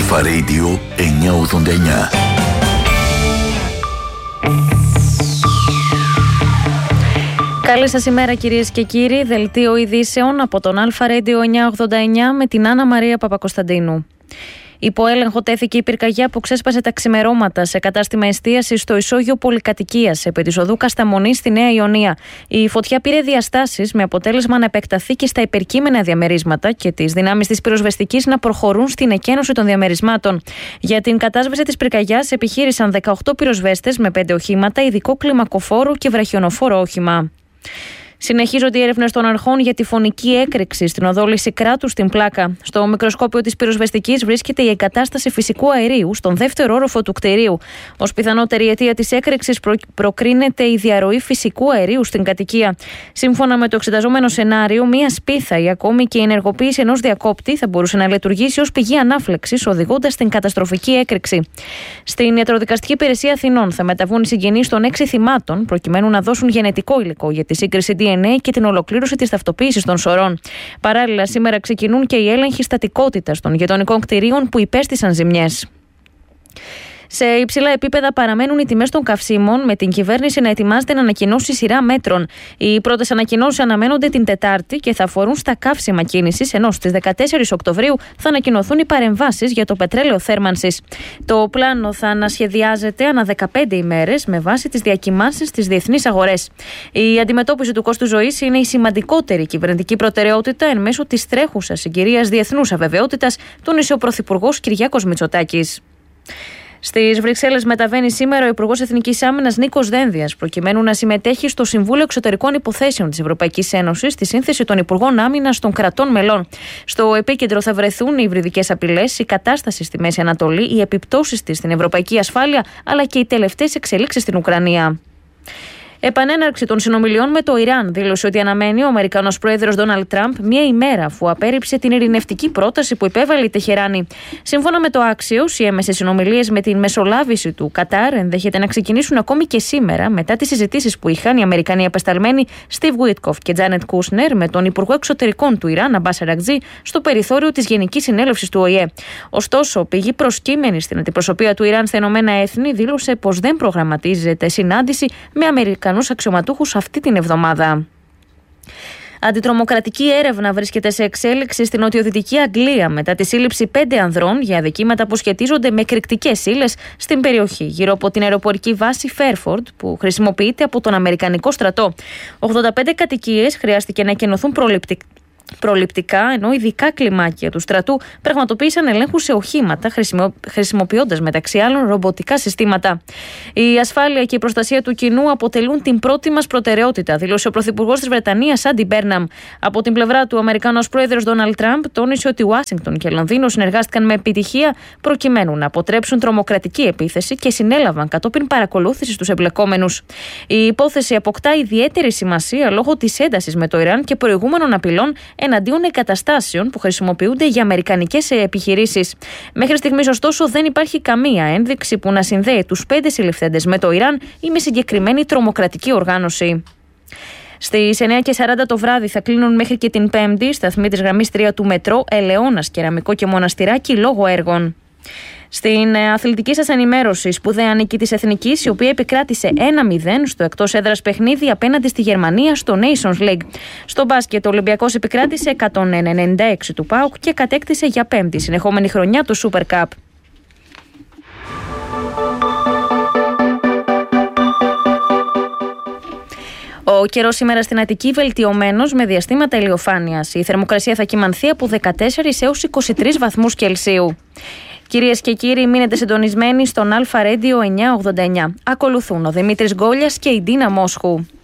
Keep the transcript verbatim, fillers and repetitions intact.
Αλφα Radio εννιακόσια ογδόντα εννιά. Καλή σας ημέρα κυρίες και κύριοι, δελτίο ειδήσεων από τον Αλφα Radio εννιακόσια ογδόντα εννιά με την Άννα Μαρία Παπακοσταντίνου. Υπό έλεγχο τέθηκε η πυρκαγιά που ξέσπασε τα ξημερώματα σε κατάστημα εστίασης στο ισόγειο πολυκατοικίας επί της οδού Κασταμονή στη Νέα Ιωνία. Η φωτιά πήρε διαστάσεις με αποτέλεσμα να επεκταθεί και στα υπερκείμενα διαμερίσματα και τις δυνάμεις της πυροσβεστικής να προχωρούν στην εκένωση των διαμερισμάτων. Για την κατάσβεση της πυρκαγιάς επιχείρησαν δεκαοκτώ πυροσβέστες με πέντε οχήματα, ειδικό κλιμακοφόρο και βραχιονοφόρο όχημα. Συνεχίζονται οι έρευνες των αρχών για τη φωνική έκρηξη στην οδό Λυσικράτου στην Πλάκα. Στο μικροσκόπιο της πυροσβεστικής βρίσκεται η εγκατάσταση φυσικού αερίου στον δεύτερο όροφο του κτηρίου. Ως πιθανότερη αιτία της έκρηξης προ... προκρίνεται η διαρροή φυσικού αερίου στην κατοικία. Σύμφωνα με το εξεταζόμενο σενάριο, μία σπίθα ή ακόμη και η ενεργοποίηση ενός διακόπτη θα μπορούσε να λειτουργήσει ως πηγή ανάφλεξης, οδηγώντας στην καταστροφική έκρηξη. Στην Ιατροδικαστική Υπηρεσία Αθηνών θα μεταβούν οι συγγενείς των έξι θυμάτων, προκειμένου να δώσουν γενετικό υλικό για τη σύγκριση ντι εν έι και την ολοκλήρωση της ταυτοποίησης των σωρών. Παράλληλα, σήμερα ξεκινούν και οι έλεγχοι στατικότητας των γειτονικών κτηρίων που υπέστησαν ζημιές. Σε υψηλά επίπεδα παραμένουν οι τιμές των καυσίμων, με την κυβέρνηση να ετοιμάζεται να ανακοινώσει σειρά μέτρων. Οι πρώτες ανακοινώσεις αναμένονται την Τετάρτη και θα αφορούν στα καύσιμα κίνησης, ενώ στις δεκατέσσερις Οκτωβρίου θα ανακοινωθούν οι παρεμβάσεις για το πετρέλαιο θέρμανσης. Το πλάνο θα ανασχεδιάζεται ανά δεκαπέντε ημέρες με βάση τις διακυμάνσεις στις διεθνείς αγορές. Η αντιμετώπιση του κόστου ζωής είναι η σημαντικότερη κυβερνητική προτεραιότητα εν μέσω της τρέχουσας συγκυρίας διεθνούς αβεβαιότητας, τόνισε ο Πρωθυπουργός Κυριάκος Μητσοτάκης. Στις Βρυξέλλες μεταβαίνει σήμερα ο Υπουργός Εθνικής Άμυνας Νίκος Δένδιας, προκειμένου να συμμετέχει στο Συμβούλιο Εξωτερικών Υποθέσεων της Ευρωπαϊκής Ένωσης στη σύνθεση των Υπουργών Άμυνας των κρατών μελών. Στο επίκεντρο θα βρεθούν οι υβριδικές απειλές, η κατάσταση στη Μέση Ανατολή, οι επιπτώσεις της στην ευρωπαϊκή ασφάλεια, αλλά και οι τελευταίες εξελίξεις στην Ουκρανία. Επανέναρξη των συνομιλιών με το Ιράν δήλωσε ότι αναμένει ο Αμερικανός πρόεδρος Ντόναλντ Τραμπ μία ημέρα αφού απέρριψε την ειρηνευτική πρόταση που υπέβαλε η Τεχεράνη. Σύμφωνα με το Axios, οι έμεσες συνομιλίες με την μεσολάβηση του Κατάρ ενδέχεται να ξεκινήσουν ακόμη και σήμερα, μετά τις συζητήσεις που είχαν οι Αμερικανοί απεσταλμένοι Στιβ Γουίτκοφ και Τζάνετ Κούσνερ με τον Υπουργό Εξωτερικών του Ιράν, Αμπάς Αραγτζή, στο περιθώριο της Γενικής Συνέλευσης του Ο Η Ε. Ωστόσο, πηγή προσκύμενη στην αντιπροσωπεία του Ιράν στα Ηνωμένα Έθνη δήλωσε πως δεν προγραμματίζεται συνάντηση με Αμερικανούς αξιωματούχους αυτή την εβδομάδα. Αντιτρομοκρατική έρευνα βρίσκεται σε εξέλιξη στην νοτιοδυτική Αγγλία μετά τη σύλληψη πέντε ανδρών για αδικήματα που σχετίζονται με εκρηκτικές ύλες στην περιοχή γύρω από την αεροπορική βάση Φέρφορντ που χρησιμοποιείται από τον Αμερικανικό στρατό. ογδόντα πέντε κατοικίες χρειάστηκε να εκενωθούν προληπτικά. Προληπτικά, ενώ ειδικά κλιμάκια του στρατού πραγματοποίησαν ελέγχους σε οχήματα, χρησιμοποιώντας μεταξύ άλλων ρομποτικά συστήματα. Η ασφάλεια και η προστασία του κοινού αποτελούν την πρώτη μας προτεραιότητα, δήλωσε ο Πρωθυπουργός της Βρετανίας, Άντι Μπέρναμ. Από την πλευρά του, ο Αμερικανός πρόεδρος Ντόναλντ Τραμπ τόνισε ότι Ουάσιγκτον και Λονδίνο συνεργάστηκαν με επιτυχία προκειμένου να αποτρέψουν τρομοκρατική επίθεση και συνέλαβαν κατόπιν παρακολούθησης τους εμπλεκόμενους. Η υπόθεση αποκτά ιδιαίτερη σημασία λόγω της έντασης με το Ιράν και προηγούμενων απειλών εναντίον εγκαταστάσεων που χρησιμοποιούνται για αμερικανικές επιχειρήσεις. Μέχρι στιγμής, ωστόσο, δεν υπάρχει καμία ένδειξη που να συνδέει τους πέντε συλληφθέντες με το Ιράν ή με συγκεκριμένη τρομοκρατική οργάνωση. Στις εννιά και σαράντα το βράδυ θα κλείνουν μέχρι και την Πέμπτη σταθμοί της γραμμής τρία του μετρό Ελαιώνας, Κεραμικό και Μοναστηράκι λόγω έργων. Στην αθλητική σας ενημέρωση, σπουδαία νίκη της Εθνικής, η οποία επικράτησε ένα μηδέν στο εκτός έδρας παιχνίδι απέναντι στη Γερμανία στο Nations League. Στο μπάσκετ, ο Ολυμπιακός επικράτησε εκατόν ενενήντα έξι του ΠΑΟΚ και κατέκτησε για πέμπτη συνεχόμενη χρονιά το Super Cup. Ο καιρός σήμερα στην Αττική βελτιωμένος με διαστήματα ηλιοφάνειας. Η θερμοκρασία θα κυμανθεί από δεκατέσσερις έως είκοσι τρεις βαθμούς Κελσίου. Κυρίες και κύριοι, μείνετε συντονισμένοι στον Αλφα Radio εννιακόσια ογδόντα εννιά. Ακολουθούν ο Δημήτρης Γκόλιας και η Ντίνα Μόσχου.